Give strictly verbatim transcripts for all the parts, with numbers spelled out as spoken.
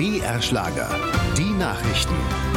B R-Schlager, die Nachrichten.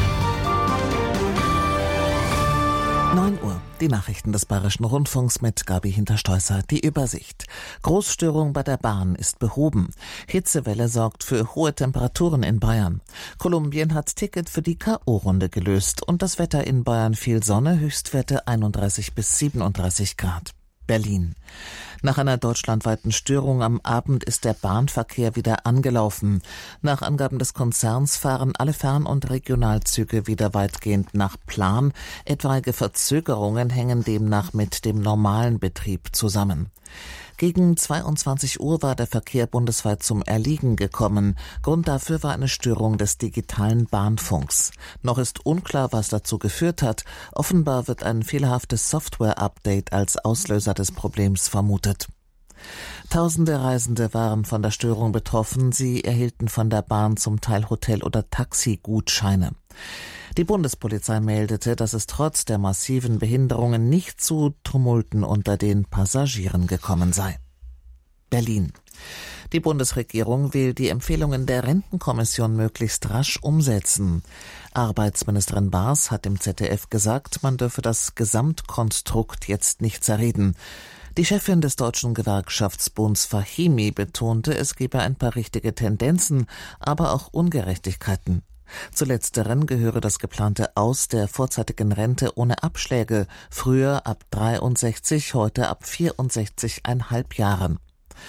neun Uhr, die Nachrichten des Bayerischen Rundfunks mit Gabi Hinterstoisser. Die Übersicht. Großstörung bei der Bahn ist behoben. Hitzewelle sorgt für hohe Temperaturen in Bayern. Kolumbien hat Ticket für die K O-Runde gelöst und das Wetter in Bayern viel Sonne, Höchstwerte einunddreißig bis siebenunddreißig Grad. Berlin. Nach einer deutschlandweiten Störung am Abend ist der Bahnverkehr wieder angelaufen. Nach Angaben des Konzerns fahren alle Fern- und Regionalzüge wieder weitgehend nach Plan. Etwaige Verzögerungen hängen demnach mit dem normalen Betrieb zusammen. Gegen zweiundzwanzig Uhr war der Verkehr bundesweit zum Erliegen gekommen. Grund dafür war eine Störung des digitalen Bahnfunks. Noch ist unklar, was dazu geführt hat. Offenbar wird ein fehlerhaftes Software-Update als Auslöser des Problems vermutet. Tausende Reisende waren von der Störung betroffen. Sie erhielten von der Bahn zum Teil Hotel- oder Taxigutscheine. Die Bundespolizei meldete, dass es trotz der massiven Behinderungen nicht zu Tumulten unter den Passagieren gekommen sei. Berlin. Die Bundesregierung will die Empfehlungen der Rentenkommission möglichst rasch umsetzen. Arbeitsministerin Baas hat im Z D F gesagt, man dürfe das Gesamtkonstrukt jetzt nicht zerreden. Die Chefin des Deutschen Gewerkschaftsbunds Fahimi betonte, es gebe ein paar richtige Tendenzen, aber auch Ungerechtigkeiten. Zu letzteren gehöre das geplante Aus der vorzeitigen Rente ohne Abschläge, früher ab dreiundsechzig, heute ab vierundsechzig Komma fünf Jahren.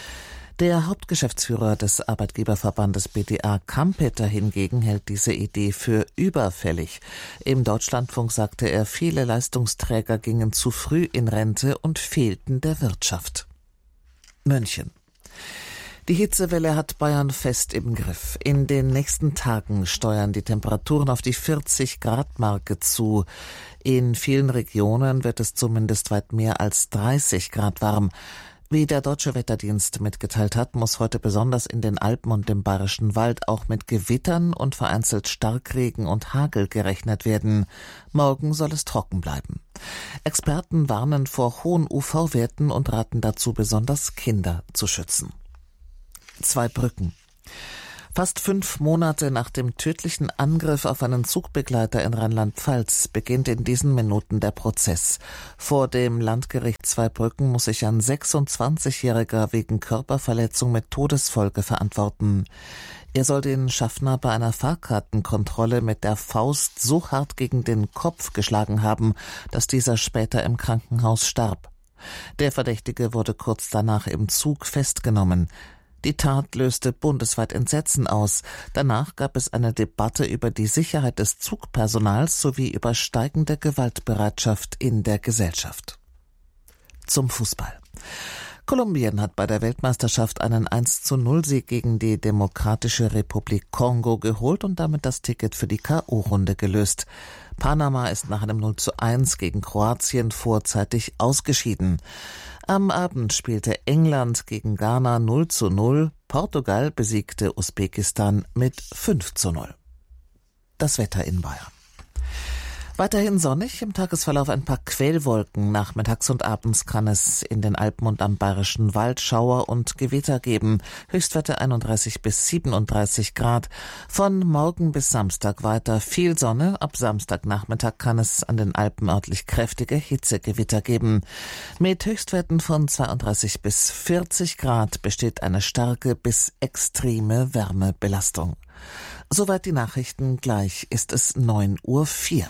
Der Hauptgeschäftsführer des Arbeitgeberverbandes B D A Kampeter hingegen hält diese Idee für überfällig. Im Deutschlandfunk sagte er, viele Leistungsträger gingen zu früh in Rente und fehlten der Wirtschaft. München. Die Hitzewelle hat Bayern fest im Griff. In den nächsten Tagen steuern die Temperaturen auf die vierzig Grad Marke zu. In vielen Regionen wird es zumindest weit mehr als dreißig Grad warm. Wie der Deutsche Wetterdienst mitgeteilt hat, muss heute besonders in den Alpen und dem Bayerischen Wald auch mit Gewittern und vereinzelt Starkregen und Hagel gerechnet werden. Morgen soll es trocken bleiben. Experten warnen vor hohen U V-Werten und raten dazu, besonders Kinder zu schützen. Zwei Brücken. Fast fünf Monate nach dem tödlichen Angriff auf einen Zugbegleiter in Rheinland-Pfalz beginnt in diesen Minuten der Prozess. Vor dem Landgericht Zweibrücken muss sich ein sechsundzwanzigjähriger wegen Körperverletzung mit Todesfolge verantworten. Er soll den Schaffner bei einer Fahrkartenkontrolle mit der Faust so hart gegen den Kopf geschlagen haben, dass dieser später im Krankenhaus starb. Der Verdächtige wurde kurz danach im Zug festgenommen. Die Tat löste bundesweit Entsetzen aus. Danach gab es eine Debatte über die Sicherheit des Zugpersonals sowie über steigende Gewaltbereitschaft in der Gesellschaft. Zum Fußball. Kolumbien hat bei der Weltmeisterschaft einen eins zu null Sieg gegen die Demokratische Republik Kongo geholt und damit das Ticket für die K O-Runde gelöst. Panama ist nach einem null zu eins gegen Kroatien vorzeitig ausgeschieden. Am Abend spielte England gegen Ghana null zu null, Portugal besiegte Usbekistan mit fünf zu null. Das Wetter in Bayern. Weiterhin sonnig, im Tagesverlauf ein paar Quellwolken. Nachmittags und abends kann es in den Alpen und am Bayerischen Wald Schauer und Gewitter geben. Höchstwerte einunddreißig bis siebenunddreißig Grad. Von morgen bis Samstag weiter viel Sonne. Ab Samstagnachmittag kann es an den Alpen örtlich kräftige Hitzegewitter geben. Mit Höchstwerten von zweiunddreißig bis vierzig Grad besteht eine starke bis extreme Wärmebelastung. Soweit die Nachrichten, gleich ist es neun Uhr vier.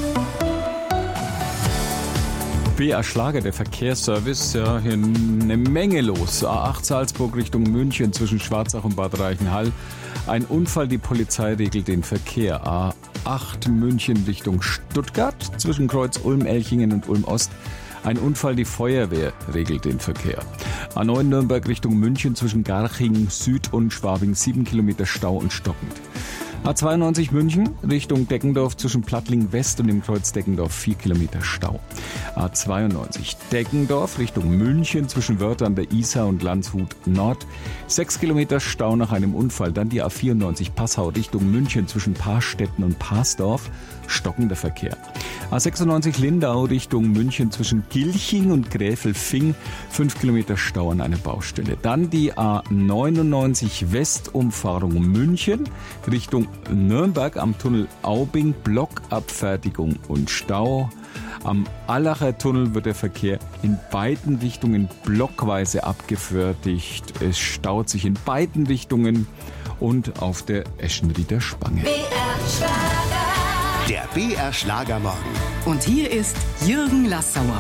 B R-Schlager, der Verkehrsservice, ja, hier eine Menge los. A acht Salzburg Richtung München zwischen Schwarzach und Bad Reichenhall. Ein Unfall, die Polizei regelt den Verkehr. A acht München Richtung Stuttgart zwischen Kreuz Ulm-Elchingen und Ulm-Ost. Ein Unfall, die Feuerwehr regelt den Verkehr. A neun Nürnberg Richtung München zwischen Garching Süd und Schwabing sieben Kilometer Stau und stockend. A zweiundneunzig München Richtung Deckendorf zwischen Plattling West und dem Kreuz Deckendorf vier Kilometer Stau. A zweiundneunzig Deckendorf Richtung München zwischen Wörth an der Isar und Landshut Nord sechs Kilometer Stau nach einem Unfall. Dann die A vierundneunzig Passau Richtung München zwischen Paarstetten und Paasdorf stockender Verkehr. A sechsundneunzig Lindau Richtung München zwischen Gilching und Gräfelfing. Fünf Kilometer Stau an einer Baustelle. Dann die A neunundneunzig Westumfahrung München Richtung Nürnberg am Tunnel Aubing. Blockabfertigung und Stau. Am Allacher Tunnel wird der Verkehr in beiden Richtungen blockweise abgefertigt. Es staut sich in beiden Richtungen und auf der Eschenrieder Spange. B R Der B R Schlagermorgen. Und hier ist Jürgen Lassauer.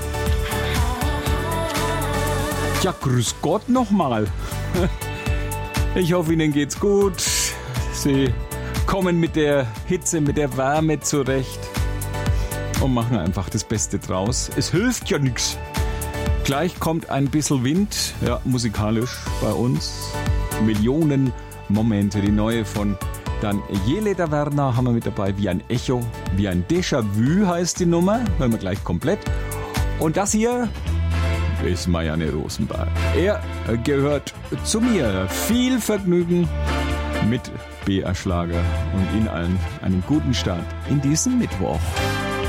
Ja, grüß Gott nochmal. Ich hoffe, Ihnen geht's gut. Sie kommen mit der Hitze, mit der Wärme zurecht und machen einfach das Beste draus. Es hilft ja nichts. Gleich kommt ein bisschen Wind, ja, musikalisch bei uns. Millionen Momente, die neue von dann Jeleder Werner haben wir mit dabei, wie ein Echo, wie ein Déjà-vu heißt die Nummer, hören wir gleich komplett. Und das hier ist Marianne Rosenberg. Er gehört zu mir. Viel Vergnügen mit B R Schlager und Ihnen allen einen guten Start in diesen Mittwoch.